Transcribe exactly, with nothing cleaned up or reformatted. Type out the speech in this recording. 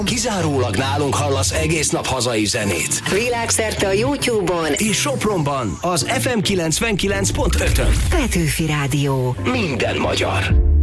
Kizárólag nálunk hallasz egész nap hazai zenét. Világszerte a YouTube-on és Sopronban az ef em kilencvenkilenc pont ötön. Petőfi Rádió. Minden magyar.